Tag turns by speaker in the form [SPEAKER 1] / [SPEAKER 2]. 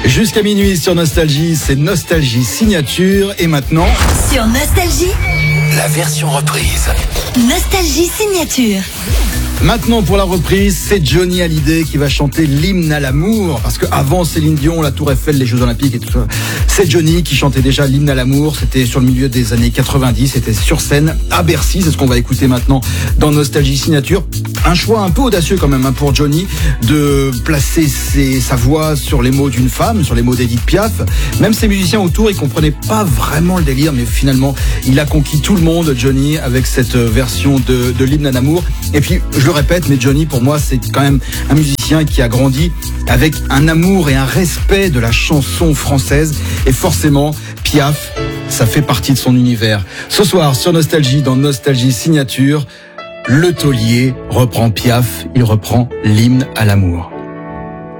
[SPEAKER 1] Jusqu'à minuit sur Nostalgie, c'est Nostalgie Signature. Et maintenant,
[SPEAKER 2] sur Nostalgie,
[SPEAKER 3] la version reprise.
[SPEAKER 2] Nostalgie Signature.
[SPEAKER 1] Maintenant pour la reprise, c'est Johnny Hallyday qui va chanter l'hymne à l'amour. Parce qu'avant Céline Dion, la Tour Eiffel, les Jeux Olympiques et tout ça, c'est Johnny qui chantait déjà l'hymne à l'amour. C'était sur le milieu des années 90, c'était sur scène à Bercy. C'est ce qu'on va écouter maintenant dans Nostalgie Signature. Un choix un peu audacieux quand même pour Johnny de placer sa voix sur les mots d'une femme, sur les mots d'Edith Piaf. Même ses musiciens autour, ils comprenaient pas vraiment le délire, mais finalement, il a conquis tout le monde, Johnny, avec cette version de l'hymne à l'amour. Et puis, je le répète, mais Johnny, pour moi, c'est quand même un musicien qui a grandi avec un amour et un respect de la chanson française. Et forcément, Piaf, ça fait partie de son univers. Ce soir, sur Nostalgie, dans Nostalgie Signature, le taulier reprend Piaf, il reprend l'hymne à l'amour.